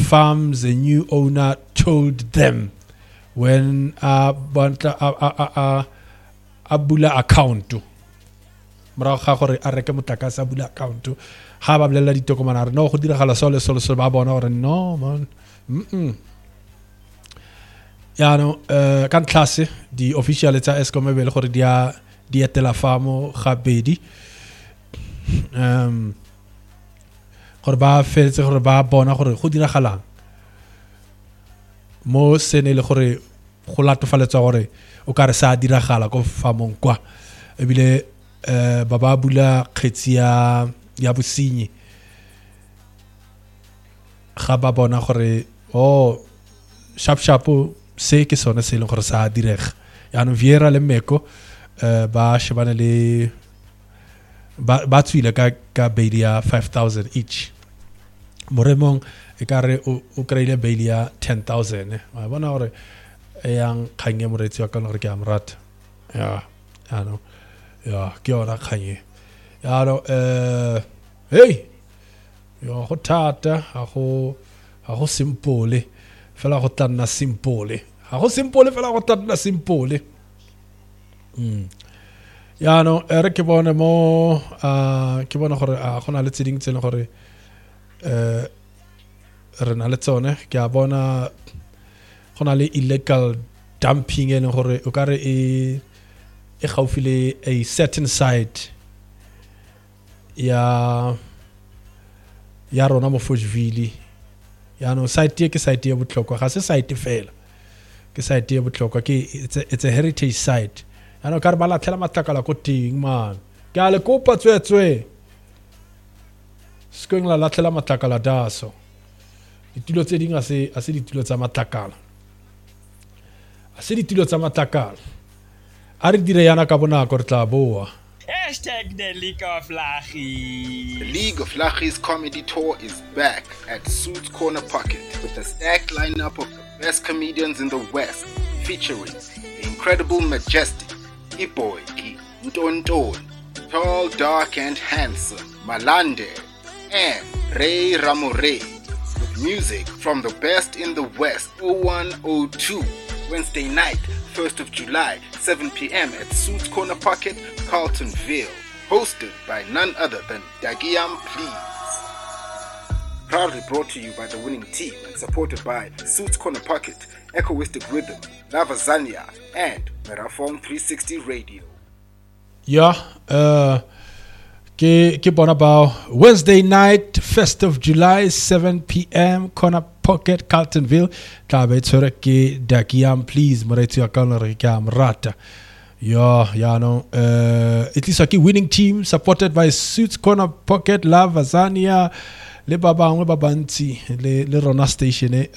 farms the new owner told them when a bula account mara ga gore a reke motlakase a bula account ha ba bolela ditokomana re no go diragala sole ba bona gore no man ya no kan classe di official tsa Eskom be le gore di etela famo ga bedi gore ba fetse gore ba bona gore go diragalang mo sene le gore go latofaletswa gore o ka re sa diragala go famong kwa ebile ba bula kgetsi ya bosenyi ga ba bona gore sharp se ke sone se leng gore sa direga ya no Viera le Meko ba shebana le ba tswile ka bail ya 5,000 each moremong e ka re o kreile bail ya 10,000 wa bona gore yang khanye moretsi wa ka gore ke amrata ya no ya ke ona khanye ya no hey yo go thata ha go simple fela go tla nna simple ha go simple fela go tla nna simple ya no re ke bona mo ke bona gore go na le tseding tsene gore re na le tsone ke a bona go na le illegal dumping ene gore o ka re e gaufile a certain site ya rona mo Fochville ya no site ke site ya botlhokwa ga se site fela ke site ya botlhokwa ke it's a heritage site ya no ka re ba latlhela matlakala ko teng man ke a le kopa tswetswe skeng la latlhela matlakala daso ditulo tse ding a se ditulo tsa matlakala a re dire yana ka bonako re tla boa #the League of Lachis. The League of Lachis comedy tour is back at Suits Corner Pocket with a stacked lineup of the best comedians in the West, featuring the incredible Majestic, Iboy Ki Ntonton, Tall, Dark and Handsome, Malande, and Ray Ramore, with music from the best in the West. 0102, Wednesday night, 1st of July, 7 p.m. at Suits Corner Pocket, Carltonville. Hosted by none other than Dagiam Please. Proudly brought to you by the winning team and supported by Suits Corner Pocket, Echoistic Rhythm, Lavazania, and Merafon 360 Radio. Yeah, ke bona ba Wednesday night, 1st of July, 7 p.m. Corner Pocket, Carltonville. Tabe tsore ke Dagiam Please, moretsi wa kana re ke amrata. Yeah, no. At least a winning team supported by Suits Corner Pocket, Lavazania, le babangwe babanti, le Rona Station,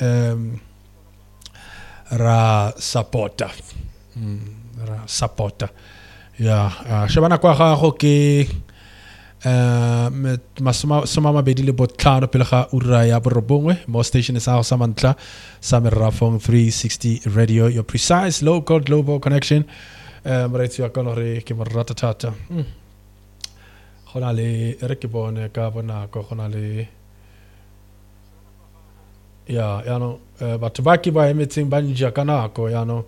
ra supporter. Yeah, shabana kwa gago ke masoma mabedi le botlhano pele ga ura ya borobongwe mo station sa go sa mantla sa Merafong 360 Radio, your precise local global connection. Moretsi wa ka gore ke mo rata thata gona le re ke bone ka bonako gona le ya no batho ba ke ba emetseng ba nja ka nako ya no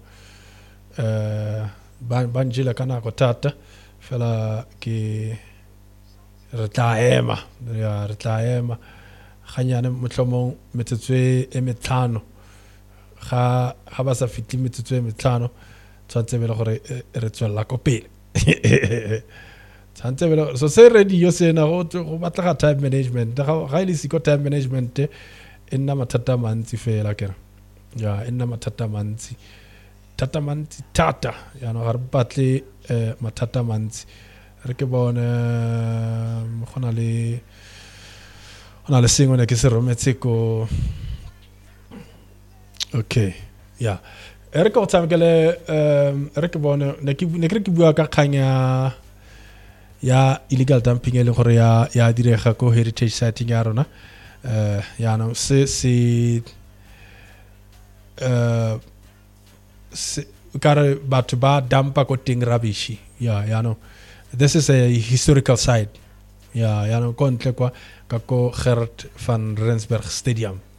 ba njela ka nako thata fela ke re tla ema ganyane motlhomong metsetswe e metlhano ga ba sa fitli metsetswe e metlhano tshwantse bele gore re tswela ko pele tshwantse bele so se radio sena go batla time management ga ile siko time management e nna mathata mantsi fela kere ya nna mathata mantsi tata ya no ga re batle mathata mantsi re ke bone gona le sengwe ne ke se rometse ko okay ya re ke tsamekele re ke bone ne ke bua ka kganya ya illegal dumping e leng gore ya direga ko heritage site ya rona ya no se kare batho ba dumpa ko teng rubbish ya no this is a historical site ya no kontle kwa ka ko Gerrit van Rensburg Stadium